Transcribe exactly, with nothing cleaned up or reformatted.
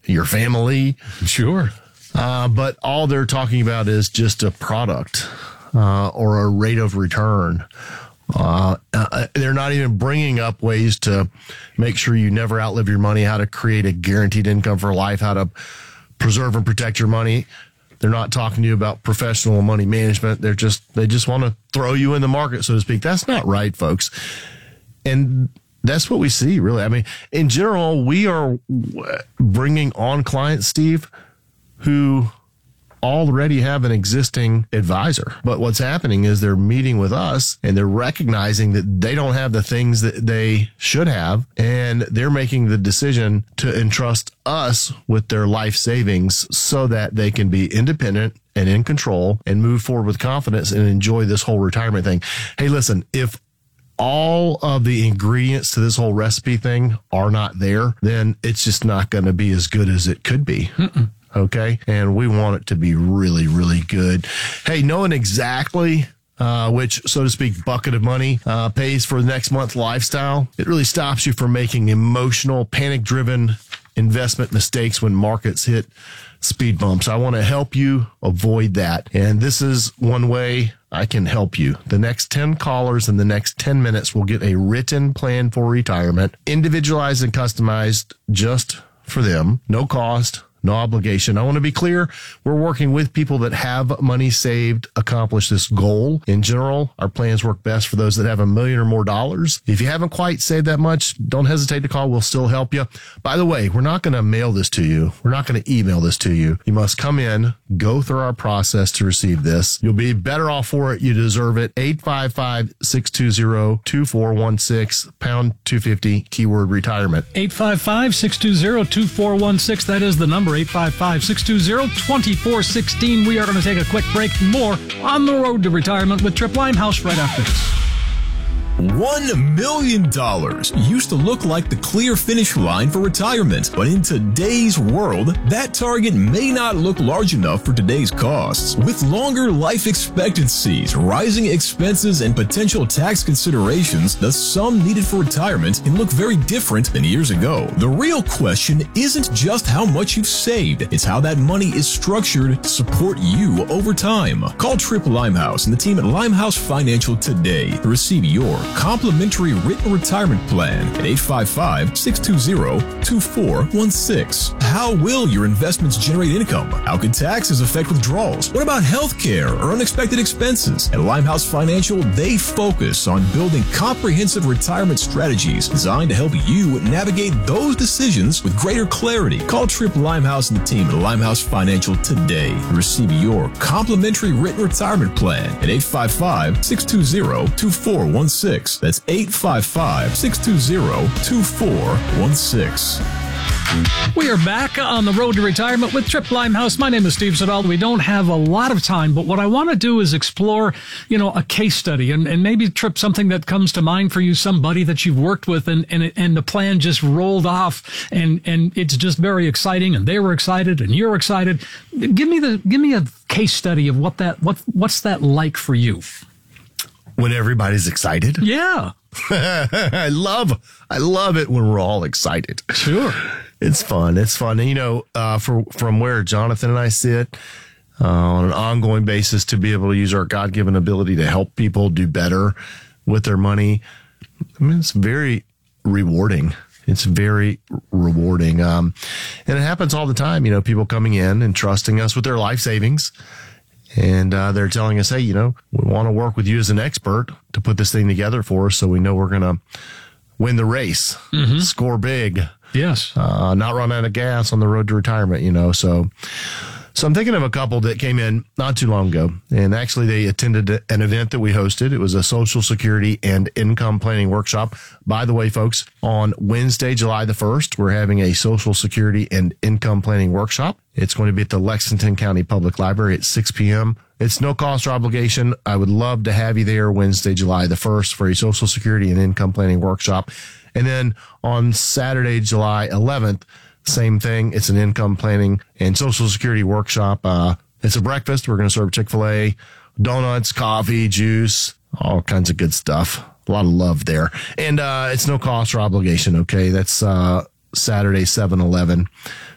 your family. Sure. Uh, but all they're talking about is just a product uh, or a rate of return. Uh, uh, they're not even bringing up ways to make sure you never outlive your money, how to create a guaranteed income for life, how to preserve and protect your money. They're not talking to you about professional money management. They're just, they just want to throw you in the market, so to speak. That's not right, folks. And that's what we see, really. I mean, in general, we are bringing on clients, Steve, who already have an existing advisor. But what's happening is they're meeting with us and they're recognizing that they don't have the things that they should have. And they're making the decision to entrust us with their life savings so that they can be independent and in control and move forward with confidence and enjoy this whole retirement thing. Hey, listen, if all of the ingredients to this whole recipe thing are not there, then it's just not going to be as good as it could be. Mm-mm. Okay. And we want it to be really, really good. Hey, knowing exactly uh, which, so to speak, bucket of money uh, pays for the next month's lifestyle, it really stops you from making emotional, panic-driven investment mistakes when markets hit speed bumps. I want to help you avoid that. And this is one way I can help you. The next ten callers in the next ten minutes will get a written plan for retirement, individualized and customized just for them. No cost, no obligation. I want to be clear. We're working with people that have money saved, accomplish this goal. In general, our plans work best for those that have a million or more dollars. If you haven't quite saved that much, don't hesitate to call. We'll still help you. By the way, we're not going to mail this to you. We're not going to email this to you. You must come in, go through our process to receive this. You'll be better off for it. You deserve it. eight five five, six two zero, two four one six, pound two fifty, keyword retirement. eight five five, six two zero, two four one six. That is the number. eight five five, six two zero, two four one six. We are going to take a quick break. More on the road to retirement with Tripp Limehouse right after this. One million dollars used to look like the clear finish line for retirement, but in today's world, that target may not look large enough for today's costs. With longer life expectancies, rising expenses, and potential tax considerations, the sum needed for retirement can look very different than years ago. The real question isn't just how much you've saved, it's how that money is structured to support you over time. Call Tripp Limehouse and the team at Limehouse Financial today to receive your complimentary written retirement plan at eight five five, six two zero, two four one six. How will your investments generate income? How could taxes affect withdrawals? What about health care or unexpected expenses? At Limehouse Financial, they focus on building comprehensive retirement strategies designed to help you navigate those decisions with greater clarity. Call Tripp Limehouse and the team at Limehouse Financial today to receive your complimentary written retirement plan at eight five five, six two zero, two four one six. That's eight five five, six two zero, two four one six. We are back on the road to retirement with Tripp Limehouse. My name is Steve Siddall. We don't have a lot of time, but what I want to do is explore, you know, a case study and, and maybe, Tripp, something that comes to mind for you, somebody that you've worked with and, and, and the plan just rolled off and, and it's just very exciting and they were excited and you're excited. Give me the, give me a case study of what that, what, what's that like for you? When everybody's excited? Yeah. I love, I love it when we're all excited. Sure. It's fun. It's fun. And, you know, uh, for, from where Jonathan and I sit uh, on an ongoing basis to be able to use our God-given ability to help people do better with their money, I mean, it's very rewarding. It's very rewarding. Um, and it happens all the time. You know, people coming in and trusting us with their life savings. And uh, they're telling us, hey, you know, we want to work with you as an expert to put this thing together for us so we know we're going to win the race, mm-hmm. score big. Yes. Uh, not run out of gas on the road to retirement, you know. So so I'm thinking of a couple that came in not too long ago. And actually, they attended an event that we hosted. It was a Social Security and Income Planning Workshop. By the way, folks, on Wednesday, July the first, we're having a Social Security and Income Planning Workshop. It's going to be at the Lexington County Public Library at six p.m. It's no cost or obligation. I would love to have you there Wednesday, July the first for a Social Security and Income Planning Workshop. And then on Saturday, July eleventh, same thing. It's an income planning and Social Security workshop. Uh, it's a breakfast. We're going to serve Chick-fil-A, donuts, coffee, juice, all kinds of good stuff. A lot of love there. And uh, it's no cost or obligation, okay? That's uh, Saturday, seven eleven.